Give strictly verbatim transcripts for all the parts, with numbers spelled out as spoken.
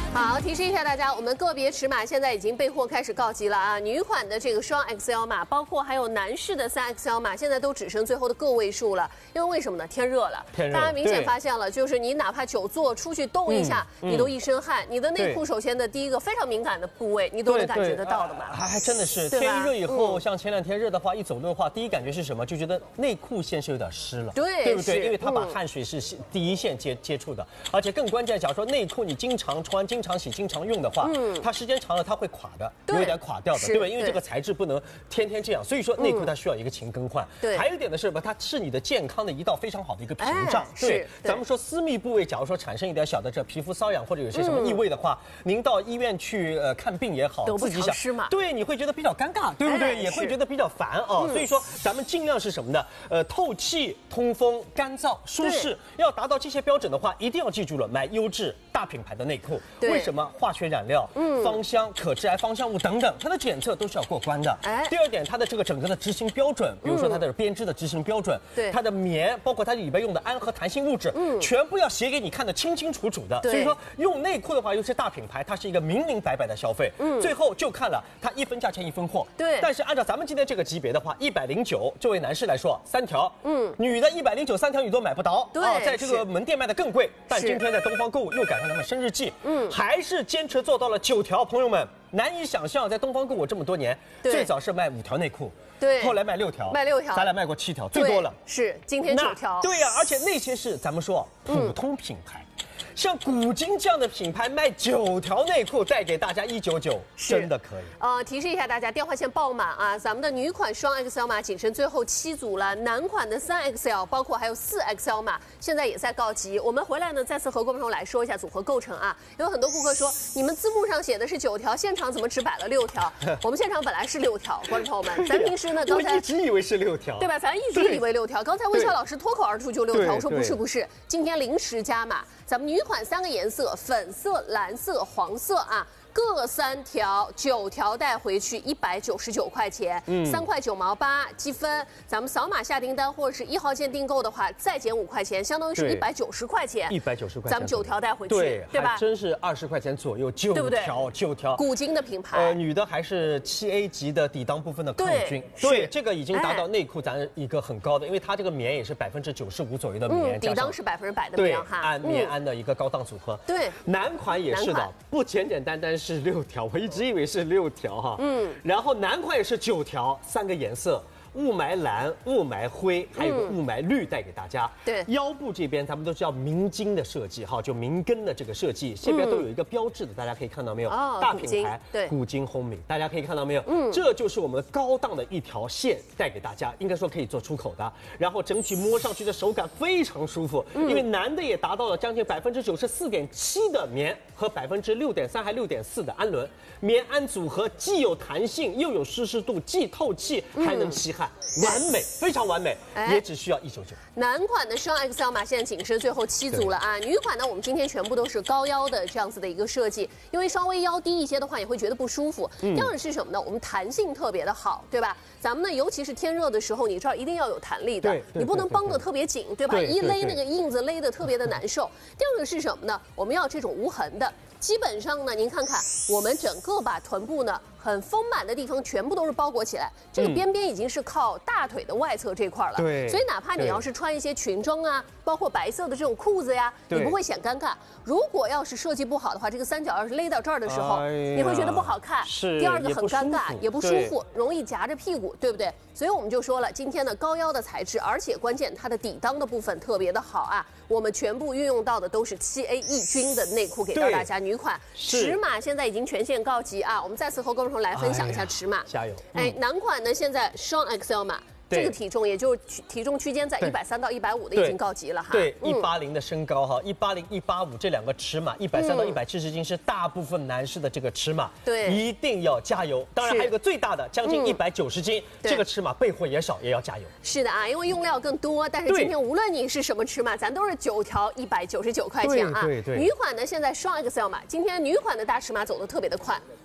好，提示一下大家，我们个别尺码现在已经备货开始告急了啊！女款的这个双 X L 码，包括还有男士的三 X L 码，现在都只剩最后的个位数了。因为为什么呢？天热了， 天热， 大家明显发现了，就是你哪怕久坐出去动一下，嗯、你都一身汗。你的内裤首先的第一个非常敏感的部位，你都能感觉得到的嘛。 还还真的是，天热以后，像前两天热的话，一走路的话，第一感觉是什么？就觉得内裤线是有点湿了， 对， 对不对？因为它把汗水是第一线接接触的，而且更关键，假如说内裤你经常穿、经常洗、经常用的话，嗯，它时间长了它会垮的，有点垮掉的，对吧？因为这个材质不能天天这样，所以说内裤它需要一个勤更换。对，还有一点的是吧，它是你的健康的一道非常好的一个屏障。对，咱们说私密部位，假如说产生一点小的这皮肤瘙痒或者有些什么异味的话，您到医院去呃看病也好，自己想，对，你会觉得比较尴尬，对不对？也会觉得比较烦哦。所以说咱们尽量是什么呢？呃，透气、通风、干燥、舒适，要达到这些标准的话，一定要记住了，买优质大品牌的内裤。为什么？化学染料、嗯，芳香、可致癌芳香物等等，它的检测都是要过关的。哎，第二点，它的这个整个的执行标准，比如说它的编织的执行标准，对，它的棉，包括它里边用的氨和弹性物质，嗯，全部要写给你看得清清楚楚的。所以说，用内裤的话，尤其是大品牌，它是一个明明白白的消费。嗯，最后就看了它一分价钱一分货。对，但是按照咱们今天这个级别的话，一百零九，这位男士来说三条，嗯，女的一百零九三条你都买不到。对，啊，在这个门店卖的更贵。但今天在东方购物又赶上他们生日季，嗯，还是坚持做到了九条，朋友们难以想象，在东方购物这么多年，最早是卖五条内裤，对，后来卖六条，卖六条，咱俩卖过七条，最多了，是今天九条，对呀，而且那些是咱们说普通品牌。像古今这样的品牌卖九条内裤带给大家一九九，真的可以。呃，提示一下大家，电话线爆满啊！咱们的女款双 X L 码仅剩最后七组了，男款的三 X L 包括还有四 X L 码，现在也在告急。我们回来呢，再次和观众朋友来说一下组合构成啊。有很多顾客说，你们字幕上写的是九条，现场怎么只摆了六条？我们现场本来是六条，观众朋友们，咱平时呢刚才我一直以为是六条， 对吧？咱一直以为六条，刚才魏笑老师脱口而出就六条，我说不是不是，今天临时加码，咱们女款三个颜色，粉色、蓝色、黄色啊。各三条，九条带回去一百九十九块钱，嗯，三块九毛八积分。咱们扫码下订单或者是一号线订购的话，再减五块钱，相当于是一百九十块钱。一百九十块钱，咱们九条带回去，对，对吧？真是二十块钱左右，九条，九条。古今的品牌，呃，女的还是七 A 级的底裆部分的抗菌，对，这个已经达到内裤咱一个很高的，因为它这个棉也是百分之九十五左右的棉，底裆是百分之百的棉哈，安棉安的一个高档组合。对，男款也是的，不简简单单。是六条，我一直以为是六条哈。嗯，然后男款也是九条，三个颜色。雾霾蓝、雾霾灰，还有个雾霾绿带给大家。对，腰部这边咱们都是要明金的设计哈，就明根的这个设计，这边都有一个标志的，大家可以看到没有？哦，大品牌，对，古今烘米，大家可以看到没有？嗯，这就是我们高档的一条线带给大家，应该说可以做出口的。然后整体摸上去的手感非常舒服，因为男的也达到了将近百分之九十四点七的棉和百分之六点三还六点四的氨纶，棉氨组合既有弹性又有湿湿度，既透气还能吸汗。完美，非常完美，也只需要一九九。男款的双 X L 码现在仅剩最后七组了啊！女款呢，我们今天全部都是高腰的这样子的一个设计，因为稍微腰低一些的话，也会觉得不舒服。嗯、第二是什么呢？我们弹性特别的好，对吧？咱们呢，尤其是天热的时候，你知道一定要有弹力的，你不能绷得特别紧，对吧？一勒那个印子勒得特别的难受。第二个是什么呢？我们要这种无痕的。基本上呢，您看看我们整个把臀部呢很丰满的地方全部都是包裹起来，这个边边已经是靠大腿的外侧这块了。对，所以哪怕你要是穿一些裙装啊，包括白色的这种裤子呀，你不会显尴尬。如果要是设计不好的话，这个三角要是勒到这儿的时候，你会觉得不好看。是。第二个很尴尬，也不舒服，容易夹着屁股，对不对？所以我们就说了，今天的高腰的材质，而且关键它的底裆的部分特别的好啊。我们全部运用到的都是七 A 抑菌的内裤给到大家。女款尺码现在已经全线告急啊！我们再次和观众朋友来分享一下尺码，加油！哎，男款呢现在双 X L 码。这个体重也就是体重区间在一百三到一百五的已经告急了哈。对，一八零的身高哈，一八零、一八五这两个尺码，一百三到一百七十斤是大部分男士的这个尺码。对，一定要加油。当然还有个最大的，将近一百九十斤，这个尺码备货也少，也要加油。是的啊，因为用料更多，但是今天无论你是什么尺码，咱都是九条一百九十九块钱啊。对对。女款呢现在双 X L 码，今天女款的大尺码走的特别的快。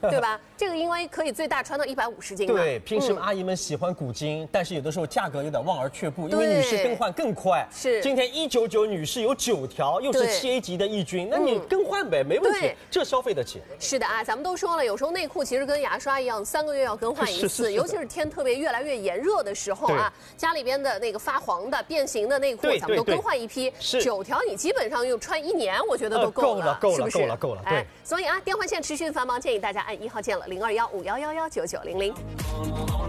对吧？这个因为可以最大穿到一百五十斤。 对，平时阿姨们喜欢古今，但是有的时候价格有点望而却步，因为女士更换更快。 是， 今天一九九女士有九条，又是七 A 级的抑菌，那你更换呗，没问题，这消费得起。 是的啊，咱们都说了，有时候内裤其实跟牙刷一样，三个月要更换一次，尤其是天特别越来越炎热的时候啊，家里边的那个发黄的、变形的内裤，咱们都更换一批。九条你基本上用穿一年，我觉得都够了， 够了，够了， 够了，够了。对， 所以啊，电话线持续繁忙，建议大家按一号键了，零二幺五幺幺幺九九零零。